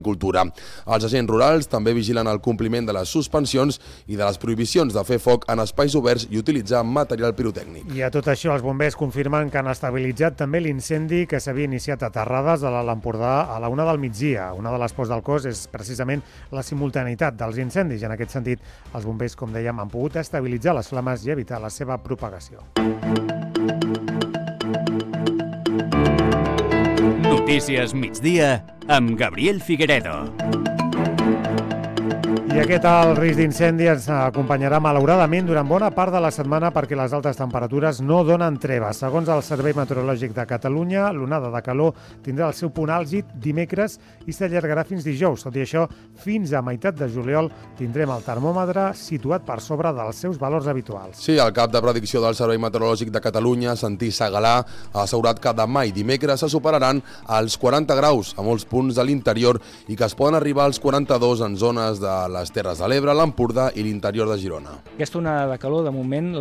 Cultura. Els agents rurals també vigilen el compliment de les suspensions i de les prohibicions de fer foc en espais oberts i utilitzar material pirotècnic. I a tot això, els bombers confirmen que han estabilitzat també l'incendi que s'havia iniciat a Terrades, a l'Alt Empordà, a la 1 del migdia. Una de les pors del cos és precisament la simultaneïtat dels incendis. En aquest sentit, els bombers, com dèiem, han pogut estabilitzar les flames i evitar la seva propagació. Notícies migdia amb Gabriel Figueredo. I aquest alt risc d'incendi ens acompanyarà malauradament durant bona part de la setmana perquè les altes temperatures no donen treva. Segons el Servei Meteorològic de Catalunya, l'onada de calor tindrà el seu punt àlgid dimecres i s'allargarà fins dijous. Tot i això, fins a meitat de juliol tindrem el termòmetre situat per sobre dels seus valors habituals. Sí, el cap de predicció del Servei Meteorològic de Catalunya, Santi Segalà, ha assegurat que demà i dimecres se superaran els 40 graus a molts punts de l'interior i que es poden arribar als 42 en zones de les Terres de l'Ebre, l'Empordà i l'interior de Girona. Aquesta onada de calor, de moment,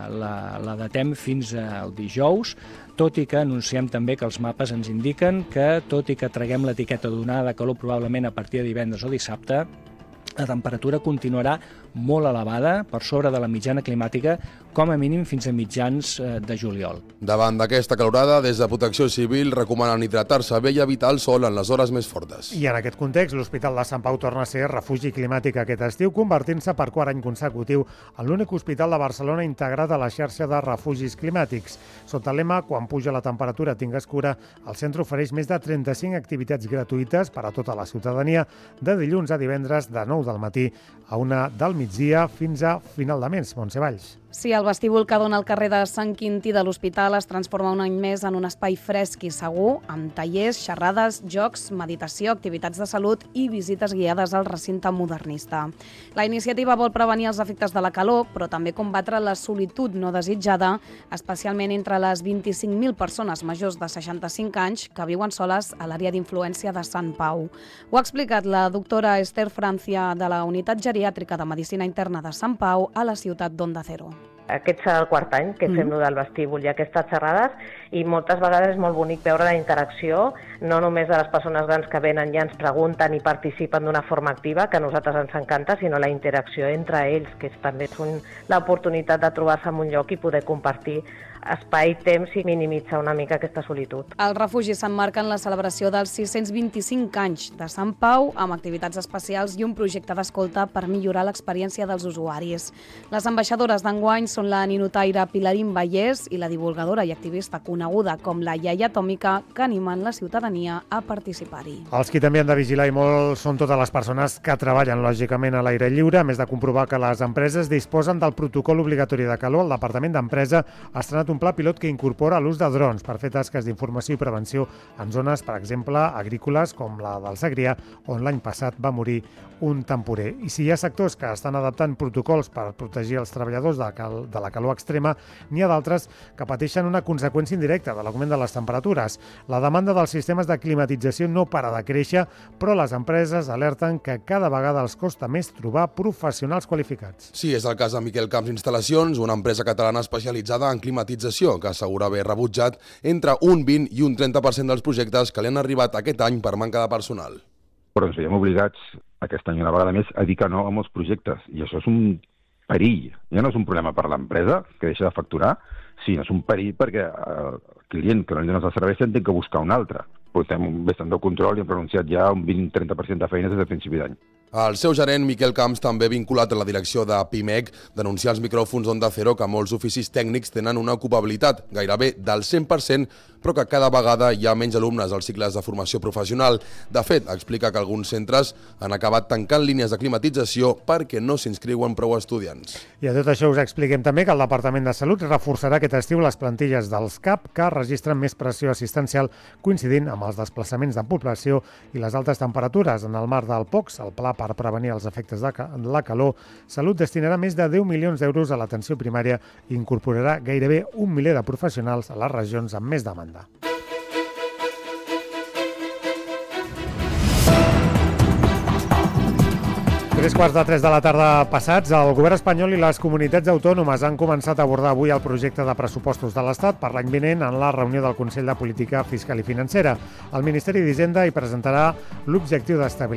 la datem fins al dijous, tot i que anunciem també que els mapes ens indiquen que, tot i que traguem l'etiqueta d'onada de calor probablement a partir de divendres o dissabte, la temperatura continuarà molt elevada, per sobre de la mitjana climàtica, com a mínim fins a mitjans de juliol. Davant d'aquesta calorada, des de Protecció Civil recomanen hidratar-se bé i evitar el sol en les hores més fortes. I en aquest context, l'Hospital de Sant Pau torna a ser refugi climàtic aquest estiu, convertint-se per quart any consecutiu en l'únic hospital de Barcelona integrat a la xarxa de refugis climàtics. Sota el lema "Quan puja la temperatura, tingues cura", el centre ofereix més de 35 activitats gratuïtes per a tota la ciutadania, de dilluns a divendres de 9 del matí a 1 del migdia fins a final de mes. Montse Valls. Sí, el vestíbul que dona al carrer de Sant Quintí de l'Hospital es transforma un any més en un espai fresc i segur, amb tallers, xerrades, jocs, meditació, activitats de salut i visites guiades al recinte modernista. La iniciativa vol prevenir els efectes de la calor, però també combatre la solitud no desitjada, especialment entre les 25.000 persones majors de 65 anys que viuen soles a l'àrea d'influència de Sant Pau. Ho ha explicat la doctora Esther Francia de la Unitat Geriàtrica de Medicina Interna de Sant Pau a la ciutat d'Onda Cero. Aquest serà el quart any que fem del vestíbul i aquestes xerrades i moltes vegades és molt bonic veure la interacció, no només de les persones grans que venen i ens pregunten i participen d'una forma activa, que a nosaltres ens encanta, sinó la interacció entre ells, que també és l'oportunitat de trobar-se en un lloc i poder compartir espai, temps i minimitzar una mica aquesta solitud. El refugi s'emmarca en la celebració dels 625 anys de Sant Pau, amb activitats especials i un projecte d'escolta per millorar l'experiència dels usuaris. Les ambaixadores d'enguany són la ninotaire Pilarín Vallès i la divulgadora i activista coneguda com la iaia atòmica, que animen la ciutadania a participar-hi. Els qui també han de vigilar i molt són totes les persones que treballen, lògicament, a l'aire lliure. A més de comprovar que les empreses disposen del protocol obligatori de calor, el Departament d'Empresa ha estrenat un pla pilot que incorpora l'ús de drons per fer tasques d'informació i prevenció en zones, per exemple, agrícoles, com la del Segrià, on l'any passat va morir un temporer. I si hi ha sectors que estan adaptant protocols per protegir els treballadors de la calor extrema, n'hi ha d'altres que pateixen una conseqüència indirecta de l'augment de les temperatures. La demanda dels sistemes de climatització no para de créixer, però les empreses alerten que cada vegada els costa més trobar professionals qualificats. Sí, és el cas de Miquel Camps Instal·lacions, una empresa catalana especialitzada en climatització, que assegura haver rebutjat entre un 20 i un 30% dels projectes que li han arribat aquest any per manca de personal. Però ens veiem obligats, aquest any una vegada més, a dir que no a molts projectes. I això és un perill. Ja no és un problema per l'empresa, que deixa de facturar, sinó és un perill perquè el client que no li dones el servei s'entén que buscar un altre. Portem bastant de control i hem renunciat ja a un 20-30% de feines des de principi d'any. El seu gerent, Miquel Camps, també vinculat a la direcció de PIMEC, denuncia als micròfons d'Onda Cero que molts oficis tècnics tenen una ocupabilitat gairebé del 100%, però que cada vegada hi ha menys alumnes als cicles de formació professional. De fet, explica que alguns centres han acabat tancant línies de climatització perquè no s'inscriuen prou estudiants. I a tot això us expliquem també que el Departament de Salut reforçarà aquest estiu les plantilles dels CAP, que registren més pressió assistencial coincidint amb els desplaçaments de població i les altes temperatures. En el marc del POCS, el Pla per prevenir els efectes de la calor, Salut destinarà més de 10 milions d'euros a l'atenció primària i incorporarà gairebé 1 miler de professionals a les regions amb més demanda. 3:15 de la tarda passats, el govern espanyol i les comunitats autònomes han començat a abordar avui el projecte de pressupostos de l'Estat per l'any vinent en la reunió del Consell de Política Fiscal i Financera. El Ministeri d'Hisenda hi presentarà l'objectiu d'estabilitat